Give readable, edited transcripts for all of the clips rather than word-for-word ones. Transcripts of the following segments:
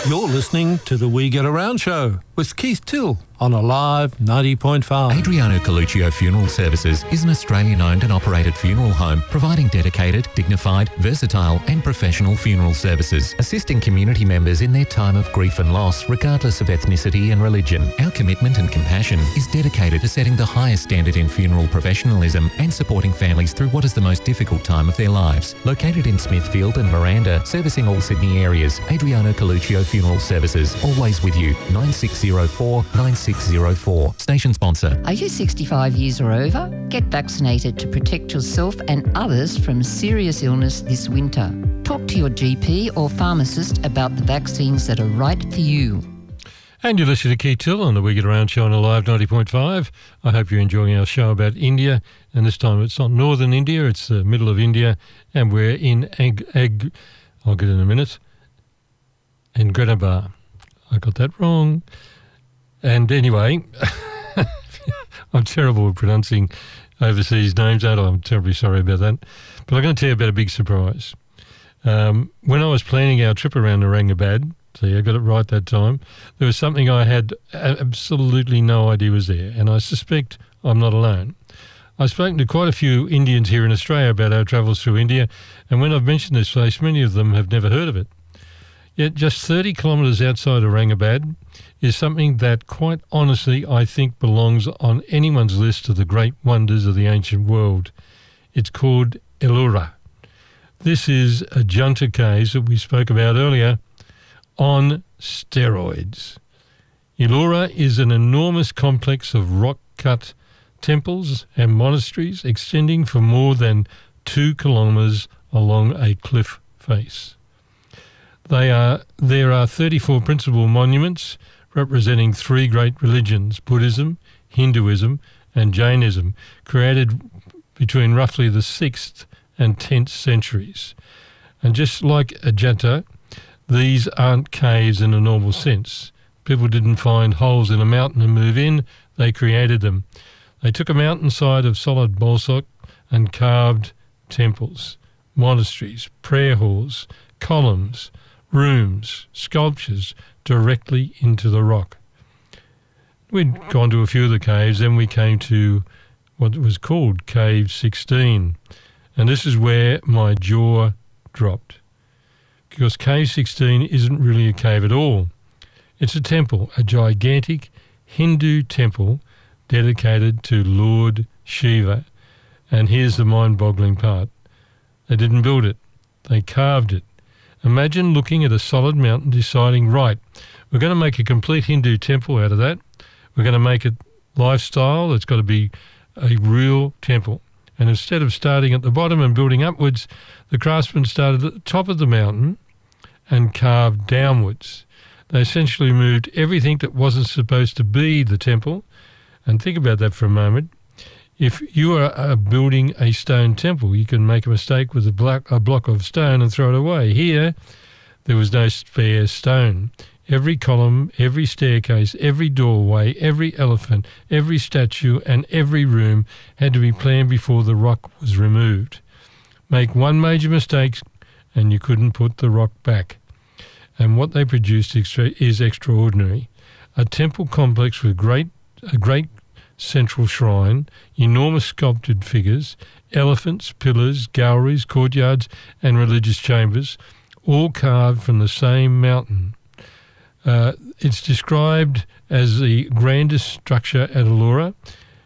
You're listening to the We Get Around show with Keith Till on Alive 90.5. Adriano Coluccio Funeral Services is an Australian-owned and operated funeral home providing dedicated, dignified, versatile and professional funeral services, assisting community members in their time of grief and loss regardless of ethnicity and religion. Our commitment and compassion is dedicated to setting the highest standard in funeral professionalism and supporting families through what is the most difficult time of their lives. Located in Smithfield and Miranda, servicing all Sydney areas, Adriano Coluccio Funeral Services, always with you. 9604 9604. Station sponsor. Are you 65 years or over? Get vaccinated to protect yourself and others from serious illness this winter. Talk to your GP or pharmacist about the vaccines that are right for you. And you're listening to Keith Till on the We Get Around show on Alive 90.5. I hope you're enjoying our show about India. And this time it's not northern India, it's the middle of India. And we're in I'll get it in a minute. In Grenabar. I got that wrong. And anyway, I'm terrible at pronouncing overseas names, aren't I? I'm terribly sorry about that. But I'm going to tell you about a big surprise. When I was planning our trip around Aurangabad, see, I got it right that time, there was something I had absolutely no idea was there, and I suspect I'm not alone. I've spoken to quite a few Indians here in Australia about our travels through India, and when I've mentioned this place, many of them have never heard of it. Yet just 30 kilometres outside Aurangabad is something that, quite honestly, I think belongs on anyone's list of the great wonders of the ancient world. It's called Ellora. This is Ajanta Caves that we spoke about earlier on steroids. Ellora is an enormous complex of rock-cut temples and monasteries extending for more than 2 kilometres along a cliff face. There are 34 principal monuments representing 3 great religions, Buddhism, Hinduism and Jainism, created between roughly the 6th and 10th centuries. And just like Ajanta, these aren't caves in a normal sense. People didn't find holes in a mountain and move in, they created them. They took a mountainside of solid basalt and carved temples, monasteries, prayer halls, columns, rooms, sculptures directly into the rock. We'd gone to a few of the caves, then we came to what was called Cave 16. And this is where my jaw dropped. Because Cave 16 isn't really a cave at all. It's a temple, a gigantic Hindu temple dedicated to Lord Shiva. And here's the mind-boggling part. They didn't build it. They carved it. Imagine looking at a solid mountain deciding, right, we're going to make a complete Hindu temple out of that. We're going to make it lifestyle. It's got to be a real temple. And instead of starting at the bottom and building upwards, the craftsmen started at the top of the mountain and carved downwards. They essentially moved everything that wasn't supposed to be the temple. And think about that for a moment. If you are building a stone temple, you can make a mistake with a block of stone and throw it away. Here, there was no spare stone. Every column, every staircase, every doorway, every elephant, every statue and every room had to be planned before the rock was removed. Make one major mistake and you couldn't put the rock back. And what they produced is extraordinary. A temple complex with a great central shrine, enormous sculpted figures, elephants, pillars, galleries, courtyards and religious chambers, all carved from the same mountain. It's described as the grandest structure at Ellora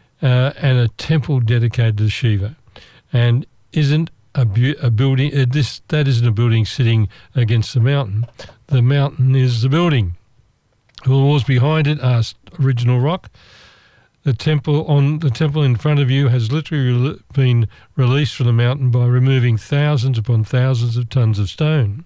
and a temple dedicated to Shiva. And isn't a building, that isn't a building sitting against the mountain. The mountain is the building. The walls behind it are original rock. The temple in front of you has literally been released from the mountain by removing thousands upon thousands of tons of stone.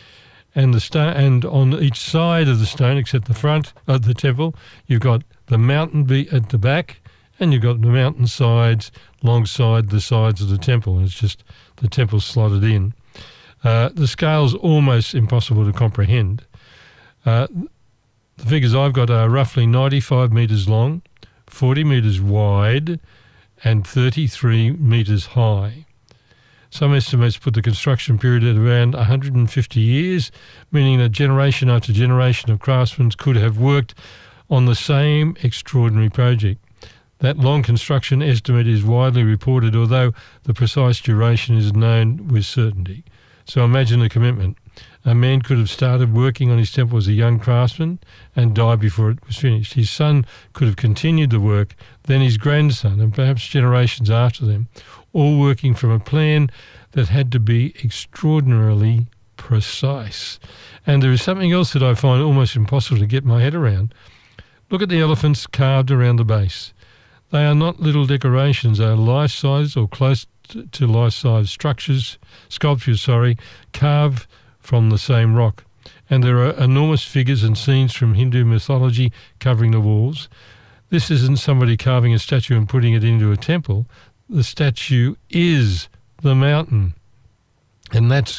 And on each side of the stone, except the front of the temple, you've got the mountain at the back, and you've got the mountain sides alongside the sides of the temple. And it's just the temple slotted in. The scale's almost impossible to comprehend. The figures I've got are roughly 95 metres long, 40 metres wide and 33 metres high. Some estimates put the construction period at around 150 years, meaning that generation after generation of craftsmen could have worked on the same extraordinary project. That long construction estimate is widely reported, although the precise duration is known with certainty. So imagine the commitment. A man could have started working on his temple as a young craftsman and died before it was finished. His son could have continued the work, then his grandson, and perhaps generations after them, all working from a plan that had to be extraordinarily precise. And there is something else that I find almost impossible to get my head around. Look at the elephants carved around the base. They are not little decorations, they are life-size or close to life-size sculptures, carved from the same rock. And there are enormous figures and scenes from Hindu mythology covering the walls. This isn't somebody carving a statue and putting it into a temple. The statue is the mountain. And that's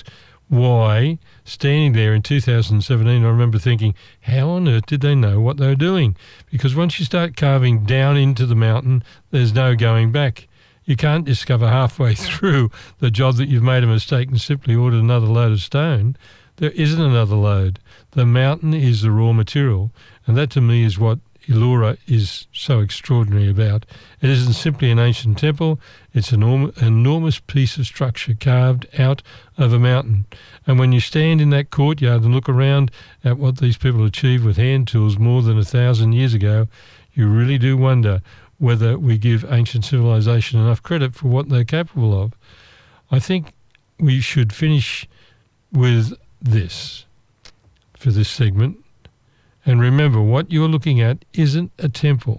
why, standing there in 2017, I remember thinking, how on earth did they know what they were doing? Because once you start carving down into the mountain, there's no going back. You can't discover halfway through the job that you've made a mistake and simply ordered another load of stone. There isn't another load. The mountain is the raw material. And that to me is what Ellora is so extraordinary about. It isn't simply an ancient temple, it's an enormous piece of structure carved out of a mountain. And when you stand in that courtyard and look around at what these people achieved with hand tools more than 1,000 years ago, you really do wonder whether we give ancient civilization enough credit for what they're capable of. I think we should finish with this for this segment. And remember, what you're looking at isn't a temple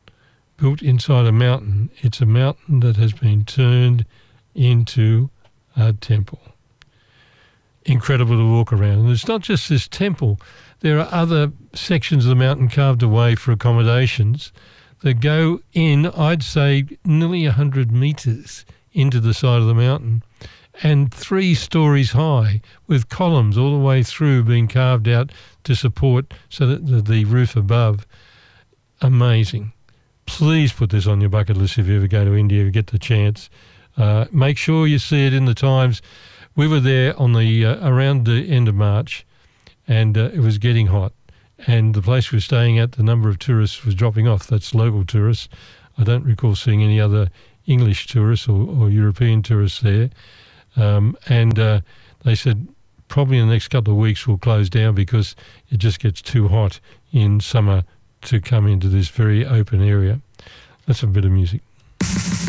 built inside a mountain. It's a mountain that has been turned into a temple. Incredible to walk around. And it's not just this temple. There are other sections of the mountain carved away for accommodations that go in, I'd say, nearly 100 metres into the side of the mountain, and 3 stories high, with columns all the way through being carved out to support so that the roof above. Amazing. Please put this on your bucket list if you ever go to India, if you get the chance. Make sure you see it in the Times. We were there on the around the end of March, and it was getting hot. And the place we were staying at, the number of tourists was dropping off. That's local tourists. I don't recall seeing any other English tourists or European tourists there. And they said probably in the next couple of weeks we'll close down because it just gets too hot in summer to come into this very open area. That's a bit of music.